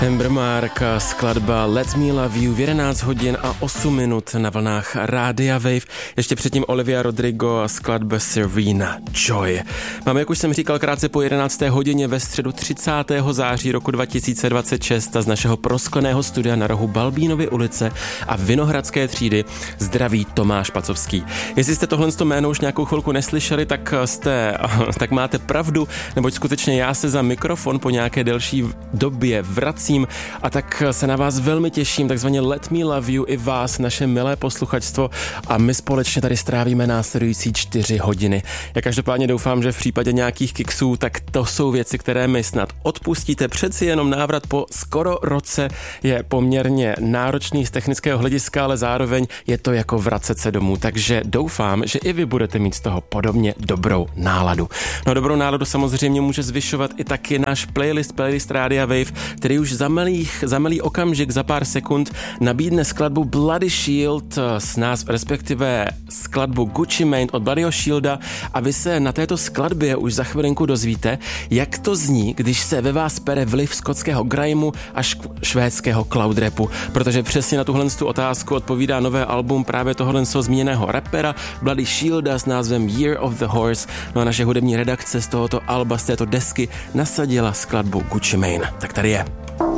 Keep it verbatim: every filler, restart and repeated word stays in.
Amber Mark, skladba Let Me Love You v jedenáct hodin a osm minut na vlnách Rádia Wave. Ještě předtím Olivia Rodrigo a skladba Serena Joy. Máme, jak už jsem říkal, krátce po jedenácté hodině ve středu třicátého září roku dva tisíce dvacet šest a z našeho proskleného studia na rohu Balbínovy ulice a Vinohradské třídy zdraví Tomáš Pacovský. Jestli jste tohle jméno už nějakou chvilku neslyšeli, tak jste, tak máte pravdu, neboť skutečně já se za mikrofon po nějaké delší době vracím a tak se na vás velmi těším, takzvaně Let Me Love You i vás, naše milé posluchačstvo, a my společně tady strávíme následující čtyři hodiny. Já každopádně doufám, že v případě nějakých kiksů, tak to jsou věci, které mi snad odpustíte. Přeci jenom návrat po skoro roce je poměrně náročný z technického hlediska, ale zároveň je to jako vracet se domů, takže doufám, že i vy budete mít z toho podobně dobrou náladu. No, dobrou náladu samozřejmě může zvyšovat i taky náš playlist, playlist Rádia Wave, který už za malých, za malý okamžik, za pár sekund nabídne skladbu Bloody Shield s nás, respektive skladbu Gucci Mane od Bloodyho Shielda, a vy se na této skladbě už za chvilinku dozvíte, jak to zní, když se ve vás pere vliv skotského grimeu a švédského cloud rapu, protože přesně na tuhle otázku odpovídá nové album právě tohohle zmíněného rapera Bloody Shielda s názvem Year of the Horse. No a naše hudební redakce z tohoto alba, z této desky nasadila skladbu Gucci Mane. Tak tady je.